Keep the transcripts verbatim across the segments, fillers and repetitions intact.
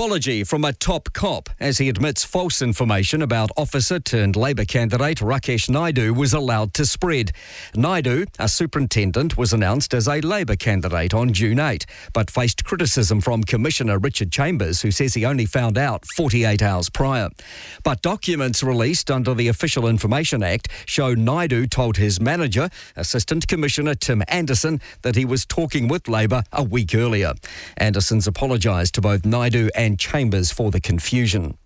apology from a top cop as he admits false information about officer turned Labour candidate Rakesh Naidu was allowed to spread. Naidu, a superintendent, was announced as a Labour candidate on June eighth, but faced criticism from Commissioner Richard Chambers, who says he only found out forty-eight hours prior. But documents released under the Official Information Act show Naidu told his manager, Assistant Commissioner Tim Anderson, that he was talking with Labour a week earlier. Anderson's apologised to both Naidu and Chambers for the confusion.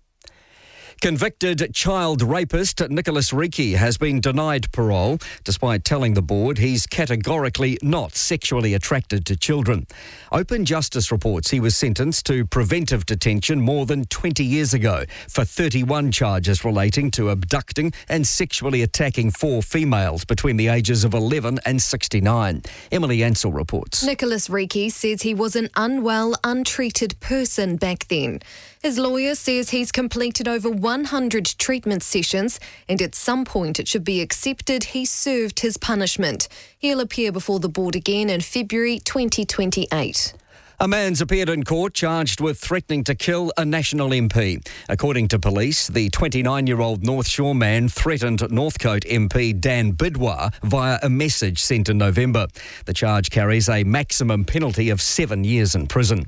Convicted child rapist Nicholas Reiki has been denied parole, despite telling the board he's categorically not sexually attracted to children. Open Justice reports he was sentenced to preventive detention more than twenty years ago for thirty-one charges relating to abducting and sexually attacking four females between the ages of eleven and sixty-nine. Emily Ansell reports. Nicholas Reiki says he was an unwell, untreated person back then. His lawyer says he's completed over one hundred treatment sessions and at some point it should be accepted he served his punishment. He'll appear before the board again in February twenty twenty-eight. A man's appeared in court charged with threatening to kill a National M P. According to police, the twenty-nine-year-old North Shore man threatened Northcote M P Dan Bidwar via a message sent in November. The charge carries a maximum penalty of seven years in prison.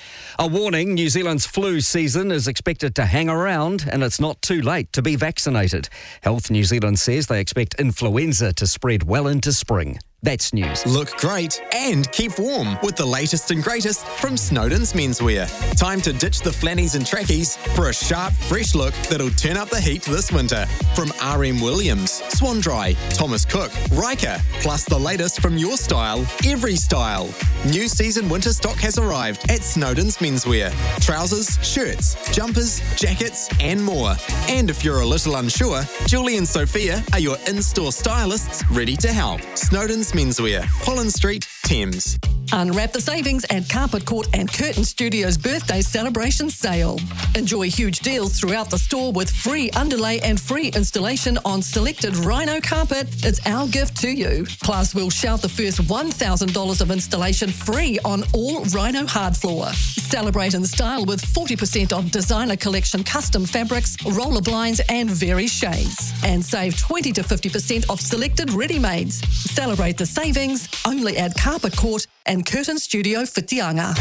A warning, New Zealand's flu season is expected to hang around and it's not too late to be vaccinated. Health New Zealand says they expect influenza to spread well into spring. That's news. Look great and keep warm with the latest and greatest from Snowden's Menswear. Time to ditch the flannies and trackies for a sharp, fresh look that'll turn up the heat this winter. From R M Williams, Swan Dry, Thomas Cook, Riker, plus the latest from your style, every style. New season winter stock has arrived at Snowden's Menswear. Trousers, shirts, jumpers, jackets and more. And if you're a little unsure, Julie and Sophia are your in-store stylists ready to help. Snowden's Menswear, Holland Street, Thames. Unwrap the savings at Carpet Court and Curtain Studios birthday celebration sale. Enjoy huge deals throughout the store with free underlay and free installation on selected Rhino carpet. It's our gift to you. Plus, we'll shout the first one thousand dollars of installation free on all Rhino hard floor. Celebrate in style with forty percent off designer collection custom fabrics, roller blinds and various shades. And save twenty to fifty percent off selected ready-mades. Celebrate the savings only at Carpet Court and Curtain Studio Whitianga.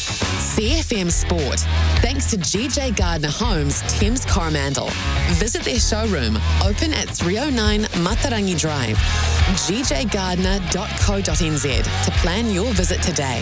C F M Sport. Thanks to G J Gardner Homes, Thames Coromandel. Visit their showroom, open at three oh nine Matarangi Drive. g j gardner dot co dot n z to plan your visit today.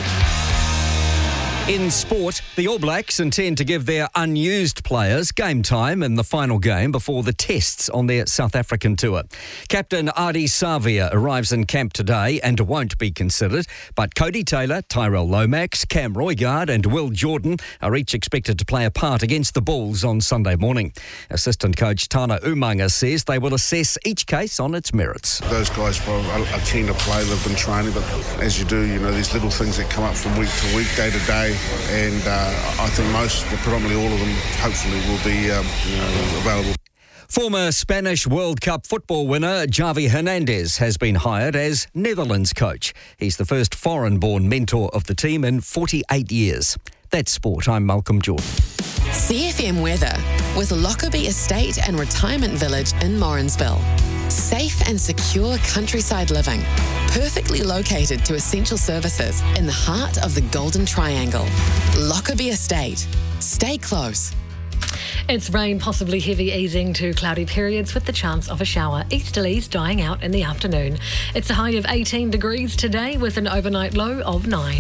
In sport, the All Blacks intend to give their unused players game time in the final game before the tests on their South African tour. Captain Ardie Savia arrives in camp today and won't be considered, but Cody Taylor, Tyrell Lomax, Cam Roigard and Will Jordan are each expected to play a part against the Bulls on Sunday morning. Assistant coach Tana Umanga says they will assess each case on its merits. Those guys are, are keen to play, they've been training, but as you do, you know, these little things that come up from week to week, day to day, and uh, I think most, well, predominantly all of them, hopefully will be um, you know, available. Former Spanish World Cup football winner Javi Hernandez has been hired as Netherlands coach. He's the first foreign-born mentor of the team in forty-eight years. That's sport. I'm Malcolm Jordan. C F M weather with Lockerbie Estate and Retirement Village in Morrinsville. Safe and secure countryside living, perfectly located to essential services in the heart of the Golden Triangle. Lockerbie Estate. Stay close. It's rain, possibly heavy easing to cloudy periods with the chance of a shower. Easterlies dying out in the afternoon. It's a high of eighteen degrees today with an overnight low of nine.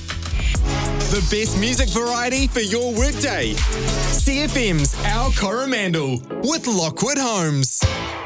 The best music variety for your workday. C F M's Our Coromandel with Lockwood Homes.